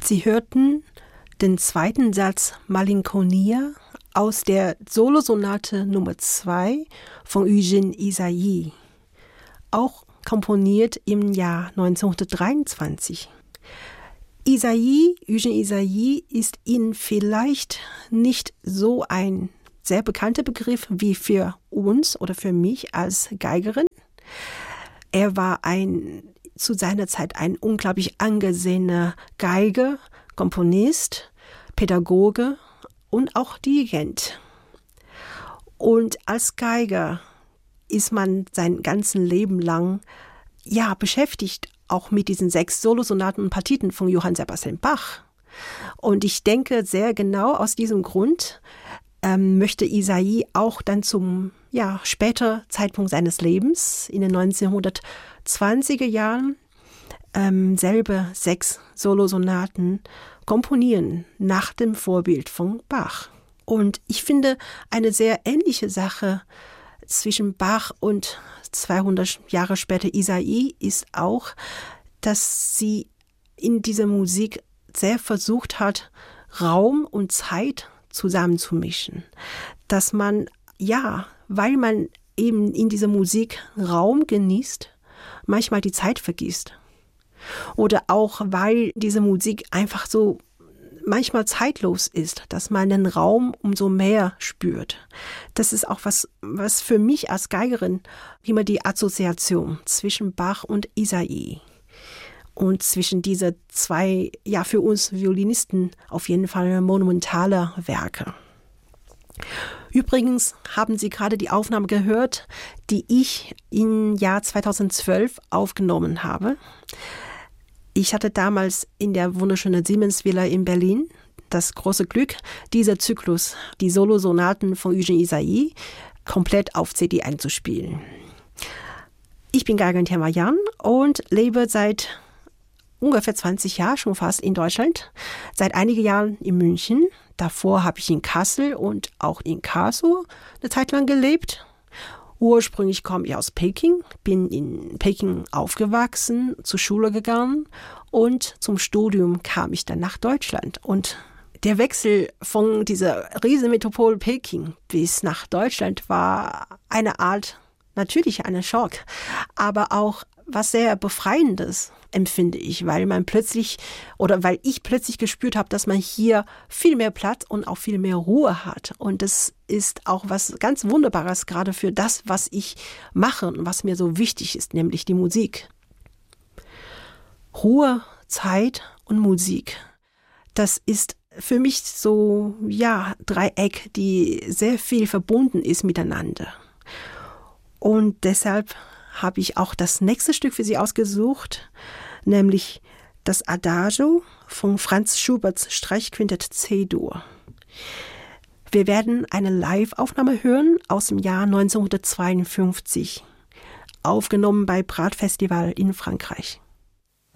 Sie hörten den zweiten Satz Malinconia aus der Solosonate Nummer 2 von Eugène Ysaÿe, auch komponiert im Jahr 1923. Eugène Ysaÿe ist Ihnen vielleicht nicht so ein sehr bekannter Begriff wie für uns oder für mich als Geigerin. Er war zu seiner Zeit ein unglaublich angesehener Geiger, Komponist, Pädagoge und auch Dirigent. Und als Geiger ist man sein ganzes Leben lang beschäftigt, auch mit diesen 6 Solosonaten und Partiten von Johann Sebastian Bach. Und ich denke sehr genau aus diesem Grund möchte Ysaÿe auch dann zum später Zeitpunkt seines Lebens, in den 1920er Jahren, selber 6 Solosonaten komponieren, nach dem Vorbild von Bach. Und ich finde, eine sehr ähnliche Sache zwischen Bach und 200 Jahre später Ysaÿe ist auch, dass sie in dieser Musik sehr versucht hat, Raum und Zeit zusammenzumischen. Dass man, weil man eben in dieser Musik Raum genießt, manchmal die Zeit vergisst. Oder auch, weil diese Musik einfach so manchmal zeitlos ist, dass man den Raum umso mehr spürt. Das ist auch was für mich als Geigerin immer die Assoziation zwischen Bach und Ysaÿe. Und zwischen diese 2, für uns Violinisten auf jeden Fall monumentale Werke. Übrigens haben Sie gerade die Aufnahme gehört, die ich im Jahr 2012 aufgenommen habe. Ich hatte damals in der wunderschönen Siemens-Villa in Berlin das große Glück, dieser Zyklus, die Solosonaten von Eugène Ysaÿe, komplett auf CD einzuspielen. Ich bin Geigerin Thelma Jan und lebe seit ungefähr 20 Jahren schon fast in Deutschland, seit einigen Jahren in München. Davor habe ich in Kassel und auch in Karlsruhe eine Zeit lang gelebt. Ursprünglich komme ich aus Peking, bin in Peking aufgewachsen, zur Schule gegangen und zum Studium kam ich dann nach Deutschland. Und der Wechsel von dieser Riesenmetropole Peking bis nach Deutschland war natürlich ein Schock, aber auch was sehr Befreiendes, empfinde ich, weil ich plötzlich gespürt habe, dass man hier viel mehr Platz und auch viel mehr Ruhe hat. Und das ist auch was ganz Wunderbares, gerade für das, was ich mache und was mir so wichtig ist, nämlich die Musik. Ruhe, Zeit und Musik. Das ist für mich so, Dreieck, die sehr viel verbunden ist miteinander. Und deshalb habe ich auch das nächste Stück für Sie ausgesucht, nämlich das Adagio von Franz Schuberts Streichquintett C-Dur. Wir werden eine Live-Aufnahme hören aus dem Jahr 1952, aufgenommen bei Prat Festival in Frankreich.